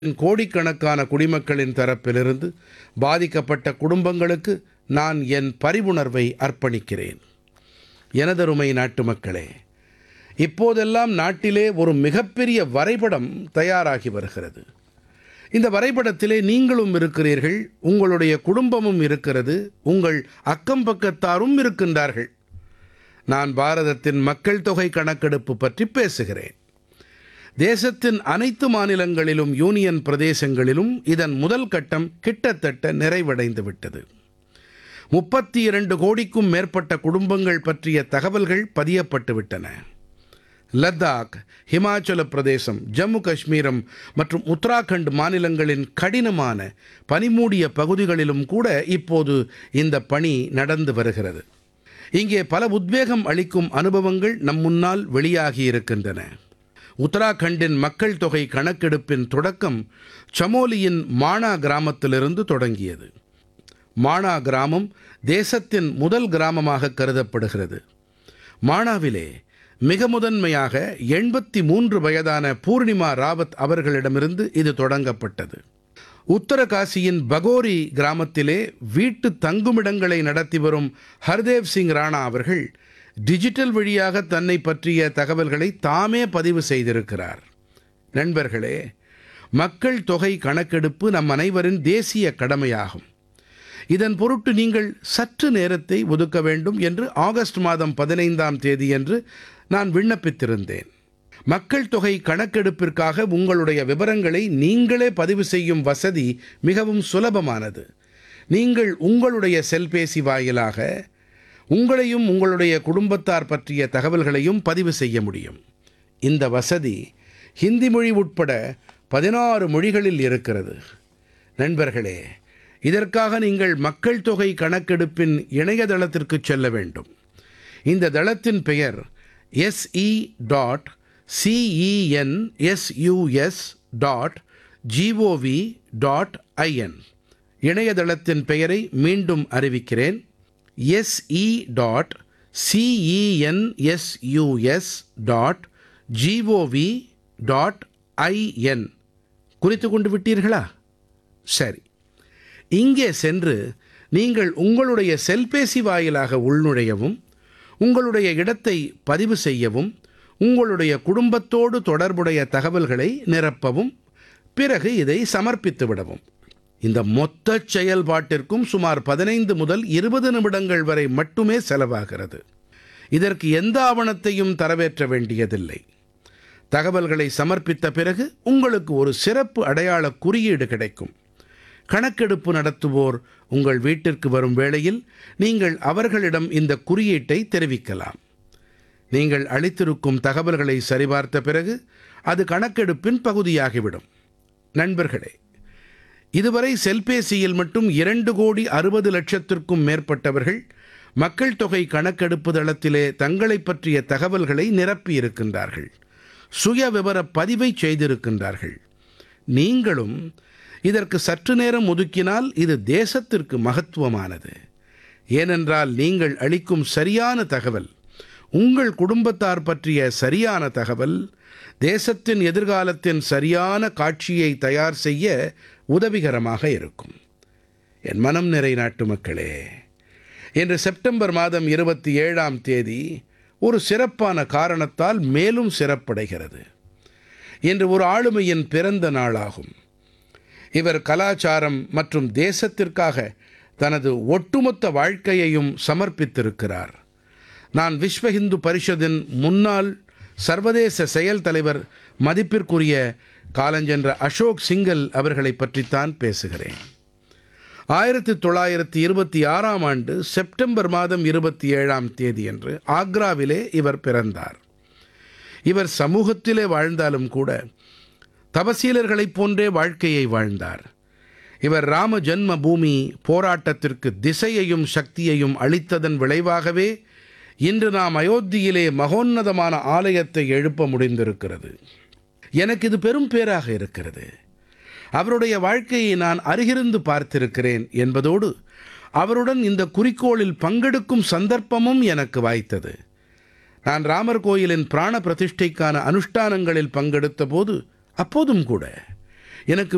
கோடிக்கணக்கான குடிமக்களின் தரப்பிலிருந்து பாதிக்கப்பட்ட குடும்பங்களுக்கு நான் என் பரிவுணர்வை அர்ப்பணிக்கிறேன். எனதருமை நாட்டுமக்களே, இப்போதெல்லாம் நாட்டிலே ஒரு மிகப்பெரிய வரைபடம் தயாராகி வருகிறது. இந்த வரைபடத்திலே நீங்களும் இருக்கிறீர்கள், உங்களுடைய குடும்பமும் இருக்கிறது, உங்கள் அக்கம்பக்கத்தாரும் இருக்கின்றார்கள். நான் பாரதத்தின் மக்கள் தொகை கணக்கெடுப்பு பற்றி பேசுகிறேன். தேசத்தின் அனைத்து மாநிலங்களிலும் யூனியன் பிரதேசங்களிலும் இதன் முதல் கட்டம் கிட்டத்தட்ட நிறைவடைந்து விட்டது. 32 கோடிக்கும் மேற்பட்ட குடும்பங்கள் பற்றிய தகவல்கள் பதியப்பட்டு விட்டன. லத்தாக், ஹிமாச்சல பிரதேசம், ஜம்மு காஷ்மீரம் மற்றும் உத்தராகண்ட் மாநிலங்களின் கடினமான பனிமூடிய பகுதிகளிலும் கூட இப்போது இந்த பணி நடந்து வருகிறது. இங்கே பல உத்வேகம் அளிக்கும் அனுபவங்கள் நம் முன்னால் வெளியாகி இருக்கின்றன. உத்தராகண்டின் மக்கள் தொகை கணக்கெடுப்பின் தொடக்கம் சமோலியின் மானா கிராமத்திலிருந்து தொடங்கியது. மானா கிராமம் தேசத்தின் முதல் கிராமமாக கருதப்படுகிறது. மானாவிலே மிக முதன்மையாக 83 வயதான பூர்ணிமா ராவத் அவர்களிடமிருந்து இது தொடங்கப்பட்டது. உத்தரகாசியின் பகோரி கிராமத்திலே வீட்டு தங்குமிடங்களை நடத்தி வரும் ஹர்தேவ் சிங் ராணா அவர்கள் டிஜிட்டல் வழியாக தன்னை பற்றிய தகவல்களை தாமே பதிவு செய்திருக்கிறார். நண்பர்களே, மக்கள் தொகை கணக்கெடுப்பு நம் அனைவரின் தேசிய கடமையாகும். இதன் பொருட்டு நீங்கள் சற்று நேரத்தை ஒதுக்க வேண்டும் என்று ஆகஸ்ட் மாதம் 15ஆம் தேதியன்று நான் விண்ணப்பித்திருந்தேன். மக்கள் தொகை கணக்கெடுப்பிற்காக உங்களுடைய விவரங்களை நீங்களே பதிவு செய்யும் வசதி மிகவும் சுலபமானது. நீங்கள் உங்களுடைய செல்பேசி வாயிலாக உங்களையும் உங்களுடைய குடும்பத்தார் பற்றிய தகவல்களையும் பதிவு செய்ய முடியும். இந்த வசதி ஹிந்தி மொழி உட்பட 16 மொழிகளில் இருக்கிறது. நண்பர்களே, இதற்காக நீங்கள் மக்கள் தொகை கணக்கெடுப்பின் இணையதளத்திற்கு செல்ல வேண்டும். இந்த தளத்தின் பெயர் se.census.gov.in. இணையதளத்தின் பெயரை மீண்டும் அறிவிக்கிறேன். se.census.gov.in. குறித்து கொண்டு விட்டீர்களா? சரி, இங்கே சென்று நீங்கள் உங்களுடைய செல்பேசி வாயிலாக உள்நுழையவும், உங்களுடைய இடத்தை பதிவு செய்யவும், உங்களுடைய குடும்பத்தோடு தொடர்புடைய தகவல்களை நிரப்பவும், பிறகு இதை சமர்ப்பித்து விடவும். இந்த மொத்த செயல்பாட்டிற்கும் சுமார் 15 முதல் 20 நிமிடங்கள் வரை மட்டுமே செலவாகிறது. இதற்கு எந்த ஆவணத்தையும் தரவேற்ற வேண்டியதில்லை. தகவல்களை சமர்ப்பித்த பிறகு உங்களுக்கு ஒரு சிறப்பு அடையாள குறியீடு கிடைக்கும். கணக்கெடுப்பு நடத்துவோர் உங்கள் வீட்டிற்கு வரும் வேளையில் நீங்கள் அவர்களிடம் இந்த குறியீட்டை தெரிவிக்கலாம். நீங்கள் அளித்திருக்கும் தகவல்களை சரிபார்த்த பிறகு அது கணக்கெடுப்பின் பகுதியாகிவிடும். நண்பர்களே, இதுவரை செல்பேசியில் மட்டும் 2,60,00,000க்கும் மேற்பட்டவர்கள் மக்கள் தொகை கணக்கெடுப்பு தளத்திலே தங்களை பற்றிய தகவல்களை நிரப்பியிருக்கின்றார்கள், சுய விவர பதிவை செய்திருக்கின்றார்கள். நீங்களும் இதற்கு சற்று நேரம் ஒதுக்கினால் இது தேசத்திற்கு மகத்துவமானது. ஏனென்றால் நீங்கள் அளிக்கும் சரியான தகவல், உங்கள் குடும்பத்தார் பற்றிய சரியான தகவல் தேசத்தின் எதிர்காலத்தின் சரியான காட்சியை தயார் செய்ய உதவிகரமாக இருக்கும். என் மனம் நிறை நாட்டுமக்களே, இன்று செப்டம்பர் மாதம் 27ஆம் தேதி ஒரு சிறப்பான காரணத்தால் மேலும் சிறப்படைகிறது. இன்று ஒரு ஆளுமையின் பிறந்த நாளாகும். இவர் கலாச்சாரம் மற்றும் தேசத்திற்காக தனது ஒட்டுமொத்த வாழ்க்கையையும் சமர்ப்பித்திருக்கிறார். நான் விஸ்வ இந்து பரிஷத்தின் முன்னாள் சர்வதேச செயல் தலைவர் மதிப்பிற்குரிய காலஞ்சென்ற அசோக் சிங்கல் அவர்களை பற்றித்தான் பேசுகிறேன். 1926ஆம் ஆண்டு செப்டம்பர் மாதம் 27ஆம் தேதியன்று ஆக்ராவிலே இவர் பிறந்தார். இவர் சமூகத்திலே வாழ்ந்தாலும் கூட தபசீலர்களைப் போன்றே வாழ்க்கையை வாழ்ந்தார். இவர் ராம ஜன்ம பூமி போராட்டத்திற்கு திசையையும் சக்தியையும் அளித்ததன் விளைவாகவே இன்று நாம் அயோத்தியிலே மகோன்னதமான ஆலயத்தை எழுப்ப முடிந்திருக்கிறது. எனக்கு இது பெரும் பேறாக இருக்கிறது. அவருடைய வாழ்க்கையை நான் அருகிருந்து பார்த்திருக்கிறேன் என்பதோடு அவருடன் இந்த குறிக்கோளில் பங்கெடுக்கும் சந்தர்ப்பமும் எனக்கு வாய்த்தது. நான் ராமர் கோயிலின் பிராண பிரதிஷ்டைக்கான அனுஷ்டானங்களில் பங்கெடுத்த போது அப்போதும் கூட எனக்கு